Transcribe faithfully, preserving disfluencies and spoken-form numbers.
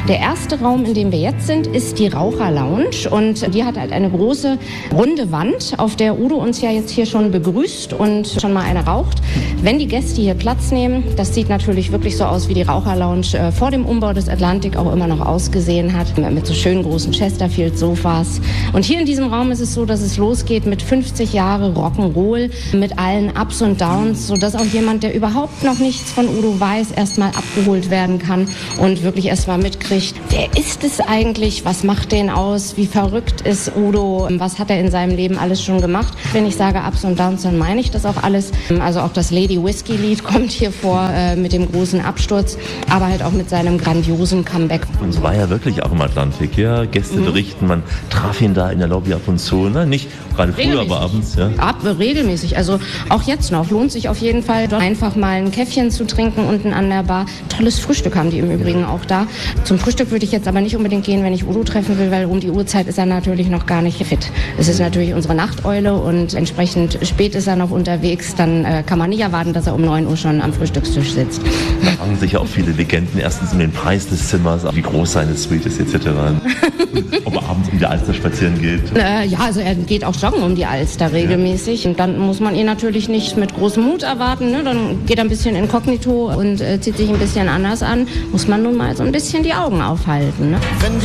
Der erste Raum, in dem wir jetzt sind, ist die Raucher-Lounge und die hat halt eine große, runde Wand, auf der Udo uns ja jetzt hier schon begrüßt und schon mal eine raucht. Wenn die Gäste hier Platz nehmen, das sieht natürlich wirklich so aus, wie die Raucher-Lounge äh, vor dem Umbau des Atlantik auch immer noch ausgesehen hat, mit so schönen großen Chesterfield-Sofas. Und hier in diesem Raum ist es so, dass es losgeht mit fünfzig Jahre Rock'n'Roll, mit allen Ups und Downs, sodass auch jemand, der überhaupt noch nichts von Udo weiß, erstmal abgeholt werden kann und wirklich erstmal mitkriegt, wer ist es eigentlich, was macht den aus, wie verrückt ist Udo, was hat er in seinem Leben alles schon gemacht. Wenn ich sage Ups und Downs, dann meine ich das auch alles. Also auch das Lady Whiskey-Lied kommt hier vor äh, mit dem großen Absturz, aber halt auch mit seinem grandiosen Comeback. Und es war ja wirklich auch im Atlantik, ja. Gäste mhm. berichten, man traf ihn da in der Lobby ab und zu, ne? Nicht gerade früher, aber abends, ja. Ab, regelmäßig, also auch jetzt noch. Lohnt sich auf jeden Fall, dort einfach mal ein Käffchen zu trinken unten an der Bar. Tolles Frühstück haben die im Übrigen auch da. Zum Frühstück würde ich jetzt aber nicht unbedingt gehen, wenn ich Udo treffen will, weil um die Uhrzeit ist er natürlich noch gar nicht fit. Es ist natürlich unsere Nachteule und entsprechend spät ist er noch unterwegs. Dann äh, kann man nicht erwarten, dass er um neun Uhr schon am Frühstückstisch sitzt. Da fragen sich ja auch viele Legenden erstens um den Preis des Zimmers, wie groß seine Suite ist et cetera. Ob er abends um die Alster spazieren geht. Äh, ja, also er geht auch joggen um die Alster regelmäßig. Ja. Und dann muss man ihn natürlich nicht mit großem Mut erwarten. Ne? Dann geht er ein bisschen inkognito und äh, zieht sich ein bisschen anders an. Muss man nun mal so ein bisschen die Augen aufhalten. Ne? Wenn die